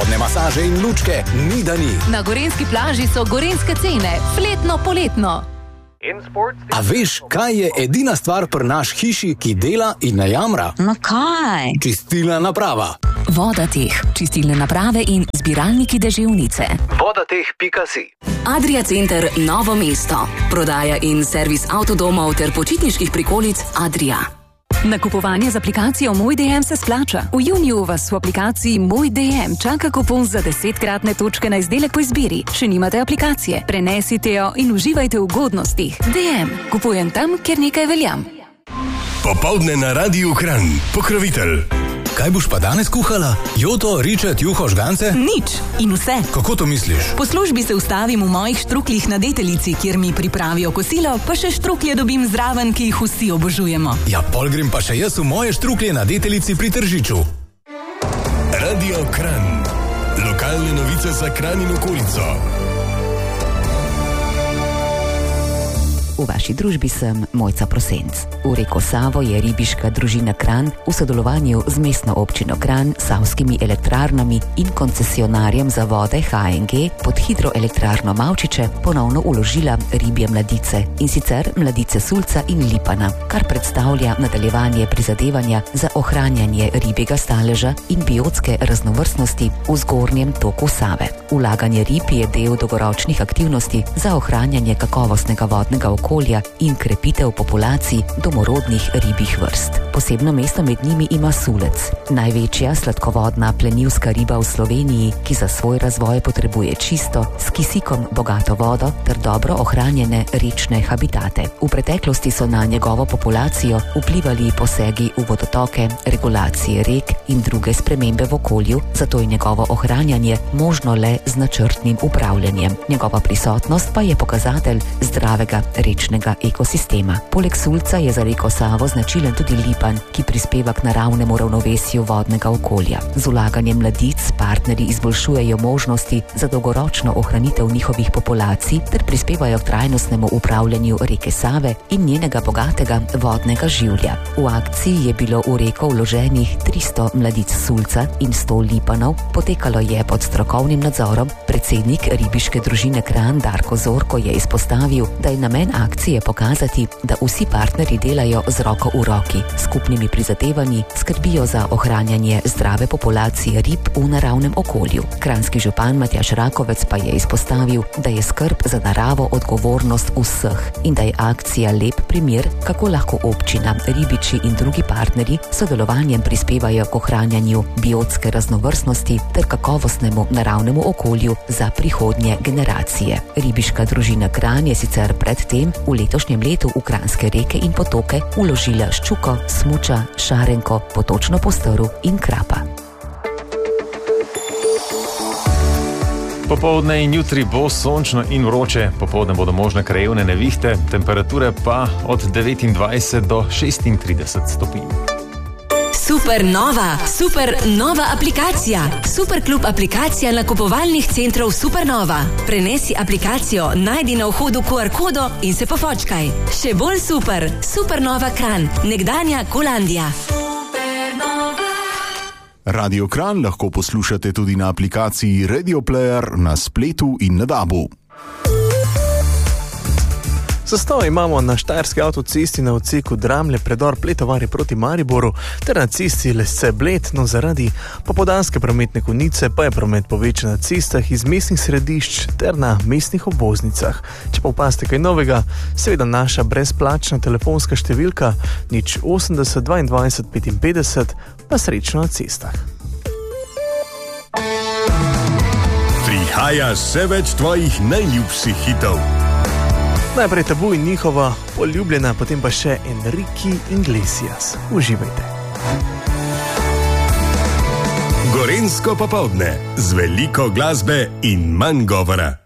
vodne masaže in lučke, ni da ni. Na gorenjski plaži so gorenjske cene, fletno poletno. A veš, kaj je edina stvar pri naš hiši, ki dela in ne jamra? No kaj? Čistilna naprava. Vodateh, čistilne naprave in zbiralniki deževnice. Vodateh.si. Adria Center Novo mesto. Prodaja in servis avtodomov ter počitniških prikolic Adria. Nakupovanje z aplikacijo Moj DM se splača. V juniju vas v aplikaciji Moj DM čaka kupon za 10-kratne točke na izdelek po izbiri. Še nimate aplikacije? Prenesite jo in uživajte v ugodnostih. DM. Kupujem tam, kjer nekaj veljam. Popoldne na Radiu Kranj. Pokrovitelj. Kaj boš pa danes kuhala? Joto, ričet, juho, žgance? Nič in vse. Kako to misliš? Po službi se ustavim v mojih štrukljih na Deteljici, kjer mi pripravijo kosilo, pa še štruklje dobim zraven, ki jih vsi obožujemo. Ja, pol grem pa še jaz v moje štruklje na Deteljici pri Tržiču. Radio Kranj. Lokalne novice za Kranj in okolico. V vaši družbi sem Mojca Prosenc. V reko Savo je ribiška družina Kranj v sodelovanju z mestno občino Kranj, savskimi elektrarnami in koncesionarjem za vode HNG pod hidroelektrarno Mavčiče ponovno uložila ribje mladice, in sicer mladice sulca in lipana, kar predstavlja nadaljevanje prizadevanja za ohranjanje ribjega staleža in biotske raznovrstnosti v zgornjem toku Save. Vlaganje rib je del dolgoročnih aktivnosti za ohranjanje kakovostnega vodnega okolja in krepitev populacij domorodnih ribjih vrst. Posebno mesto med njimi ima sulec, največja sladkovodna plenilska riba v Sloveniji, ki za svoj razvoj potrebuje čisto, s kisikom bogato vodo ter dobro ohranjene rečne habitate. V preteklosti so na njegovo populacijo vplivali posegi v vodotoke, regulacije rek in druge spremembe v okolju, zato je njegovo ohranjanje možno le z načrtnim upravljanjem. Njegova prisotnost pa je pokazatelj zdravega rečnega ekosistema. Poleg sulca je za reko Savo značilen tudi lipan, ki prispeva k naravnemu ravnovesju vodnega okolja. Z vlaganjem mladic partnerji izboljšujejo možnosti za dolgoročno ohranitev njihovih populacij ter prispevajo k trajnostnemu upravljanju reke Save in njenega bogatega vodnega življa. V akciji je bilo v reko vloženih 300 mladic sulca in 100 lipanov. Potekalo je pod strokovnim nadzorom. Predsednik ribiške družine Kranj Darko Zorko je izpostavil, da je namen akcije pokazati, da vsi partnerji delajo z roko v roki, skupnimi prizadevanji skrbijo za ohranjanje zdrave populacije rib v naravnem okolju. Kranjski župan Matjaž Rakovec pa je izpostavil, da je skrb za naravo odgovornost vseh in da je akcija lep primer, kako lahko občina, ribiči in drugi partnerji s sodelovanjem prispevajo k ohranjanju biotske raznovrstnosti ter kakovostnemu naravnemu okolju za prihodnje generacije. Ribiška družina Kranj je sicer predtem v letošnjem letu v kranjske reke in potoke uložila ščuko, smuča, šarenko, potočno postrv in krapa. Popoldne in jutri bo sončno in vroče, popoldne bodo možne krajevne nevihte, temperature pa od 29 do 36 stopinj. Super nova aplikacija. Superklub aplikacija nakupovalnih centrov Supernova. Prenesi aplikacijo, najdi na vhodu QR kodo in se pofočkaj. Še bolj super. Supernova Kranj, nekdanja Kolandija. Radio Kranj lahko poslušate tudi na aplikaciji Radio Player na spletu in na DAB-u. Zastoj imamo na štajerski avtocesti na odseku Dramlje predor Pletovarje proti Mariboru ter na cesti Lesce-Bled, no zaradi popoldanske prometne konice pa je promet povečan na cestah iz mestnih središč ter na mestnih obvoznicah. Če pa opazite kaj novega, seveda naša brezplačna telefonska številka 080 22 55, pa srečno na cestah. Prihaja še več tvojih najljubših hitov. Najprej Tabu in njihova poljubljena, potem pa še Enrique Iglesias. Uživajte. Gorenjsko popoldne z veliko glasbe in manj govora.